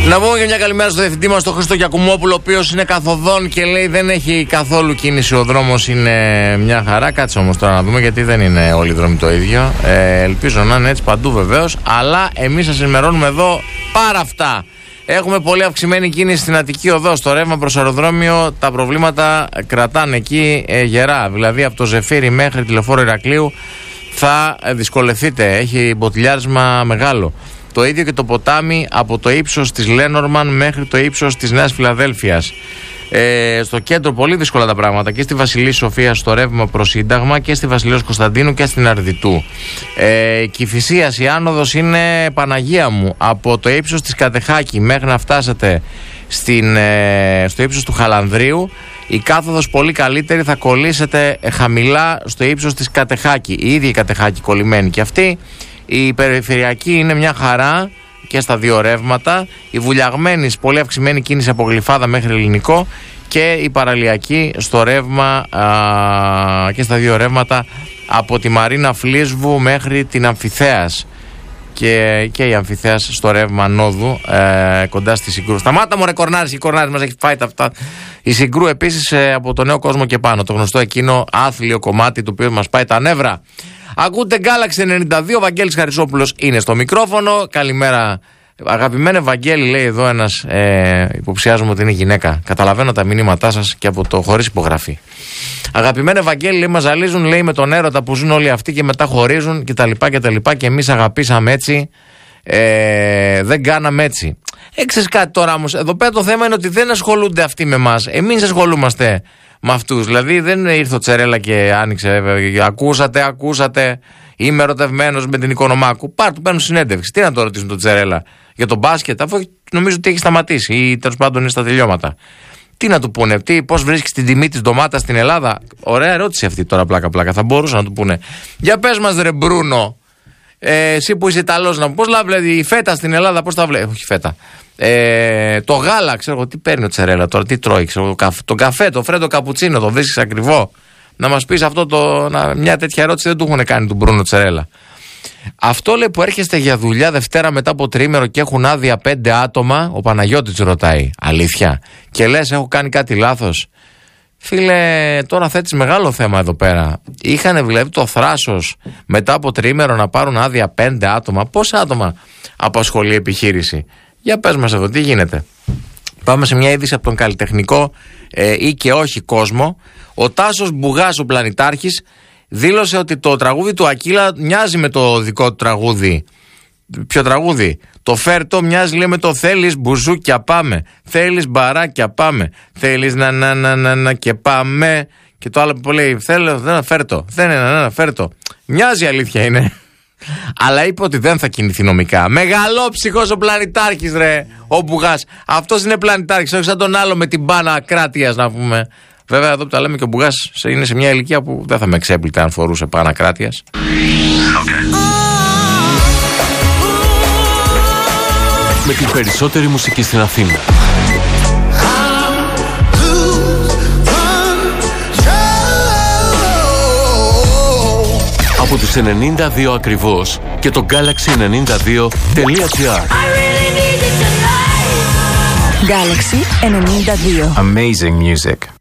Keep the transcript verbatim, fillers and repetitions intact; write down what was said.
Να πούμε και μια καλημέρα στο διευθυντή μας, τον Χρήστο Γιακουμόπουλο, ο οποίος είναι καθοδόν και λέει δεν έχει καθόλου κίνηση. Ο δρόμος είναι μια χαρά. Κάτσε όμως τώρα να δούμε, γιατί δεν είναι όλοι οι δρόμοι το ίδιο. Ε, ελπίζω να είναι έτσι παντού βεβαίως. Αλλά εμείς σας ενημερώνουμε εδώ πάρα αυτά. Έχουμε πολύ αυξημένη κίνηση στην Αττική Οδό. Στο ρεύμα προς αεροδρόμιο τα προβλήματα κρατάνε εκεί ε, γερά. Δηλαδή από το Ζεφύρι μέχρι τη Λεωφόρο Ηρακλείου θα δυσκολευτείτε. Έχει μποτιλιάρισμα μεγάλο. Το ίδιο και το ποτάμι από το ύψος της Λένορμαν μέχρι το ύψος της Νέας Φιλαδέλφειας. Ε, στο κέντρο πολύ δύσκολα τα πράγματα, και στη Βασιλής Σοφίας στο ρεύμα προς Σύνταγμα και στη Βασιλείος Κωνσταντίνου και στην Αρδιτού. Ε, Κηφισίας η άνοδος είναι Παναγία μου από το ύψος της Κατεχάκη μέχρι να φτάσετε στην, ε, στο ύψος του Χαλανδρίου. Η κάθοδος πολύ καλύτερη, θα κολλήσετε χαμηλά στο ύψος της Κατεχάκη. Η ίδια η Κατεχάκη κολλημένη και αυτή. Η περιφερειακή είναι μια χαρά και στα δύο ρεύματα. Η βουλιαγμένη, πολύ αυξημένη κίνηση από Γλυφάδα μέχρι Ελληνικό. Και η παραλιακή στο ρεύμα α, και στα δύο ρεύματα από τη Μαρίνα Φλίσβου μέχρι την Αμφιθέας. Και, και η Αμφιθέας στο ρεύμα Νόδου ε, κοντά στη Συγκρού. Σταμάτα μωρέ κορνάρης, η κορνάρης μας έχει φάει τα αυτά. Η Συγκρού επίσης ε, από το Νέο Κόσμο και πάνω. Το γνωστό εκείνο άθλιο κομμάτι το οποίο μας πάει τα νεύρα. Ακούτε Galaxy ενενήντα δύο, Βαγγέλης Χαρισόπουλος είναι στο μικρόφωνο. Καλημέρα αγαπημένε Βαγγέλη, λέει εδώ ένας, ε, υποψιάζομαι ότι είναι γυναίκα. Καταλαβαίνω τα μηνύματά σας και από το χωρίς υπογραφή. Αγαπημένε Βαγγέλη, λέει, μας ζαλίζουν, λέει, με τον έρωτα που ζουν όλοι αυτοί και μετά χωρίζουν κτλ. κτλ. Και εμείς αγαπήσαμε έτσι, ε, δεν κάναμε έτσι. Έξες κάτι τώρα όμως, εδώ πέρα το θέμα είναι ότι δεν ασχολούνται αυτοί με εμάς. Εμείς ασχολούμαστε με αυτούς. Δηλαδή δεν ήρθε ο Τσερέλα και άνοιξε, ακούσατε, ακούσατε, είμαι ερωτευμένος με την Οικονομάκου. Πάρ' του, παίρνουν συνέντευξη. Τι να το ρωτήσουν τον Τσερέλα για τον μπάσκετ, αφού νομίζω ότι έχει σταματήσει ή τέλος πάντων είναι στα τελειώματα. Τι να του πούνε, τι, πώς βρίσκεις την τιμή της ντομάτας στην Ελλάδα. Ωραία ερώτηση αυτή τώρα, πλάκα-πλάκα. Θα μπορούσαν να του πούνε. Για πες μας, ρε Μπρούνο, ε, εσύ που είσαι Ιταλός, να μου πώς βλέπει η φέτα στην Ελλάδα, πώς τα βλέπει. Όχι φέτα. Ε, το γάλα, ξέρω εγώ, τι παίρνει ο Τσερέλα τώρα, τι τρώει, ξέρω, το, το καφέ, το φρέντο καπουτσίνο, το βρίσκεις ακριβό. Να μας πεις αυτό το. Να, μια τέτοια ερώτηση δεν του έχουν κάνει του Μπρούνο Τσερέλα. Αυτό, λέει, που έρχεστε για δουλειά Δευτέρα μετά από τρίμερο και έχουν άδεια πέντε άτομα, ο Παναγιώτης ρωτάει, αλήθεια? Και λες, έχω κάνει κάτι λάθος? Φίλε, τώρα θέτεις μεγάλο θέμα εδώ πέρα. Είχαν δηλαδή το θράσος μετά από τρίμερο να πάρουν άδεια πέντε άτομα. Πόσα άτομα απασχολεί η επιχείρηση? Για πες μας εδώ, τι γίνεται. Πάμε σε μια είδηση από τον καλλιτεχνικό ε, ή και όχι κόσμο. Ο Τάσος Μπουγάς, ο πλανητάρχης, δήλωσε ότι το τραγούδι του Ακύλα μοιάζει με το δικό του τραγούδι. Ποιο τραγούδι? Το Φέρτο μοιάζει, λέει, με το θέλεις μπουζούκια πάμε, θέλεις μπαράκια πάμε, θέλεις να να να να, να και πάμε. Και το άλλο που λέει θέλω να φέρτο, θέλει να να φέρτο. Μοιάζει, αλήθεια είναι. Αλλά είπε ότι δεν θα κινηθεί νομικά. Μεγαλόψυχος ο πλανητάρχης, ρε, ο Μπουγάς. Αυτός είναι πλανητάρχης, όχι σαν τον άλλο με την μπάνα κράτειας, να πούμε. Βέβαια, εδώ που τα λέμε και ο Μπουγάς είναι σε μια ηλικία που δεν θα με εξέπληκτε αν φορούσε μπάνα κράτειας. Okay. Με την περισσότερη μουσική στην Αθήνα. Από τους ενενήντα δύο ακριβώς και το Galaxy ενενήντα δύο τελεία gr. Galaxy ενενήντα δύο. Amazing music.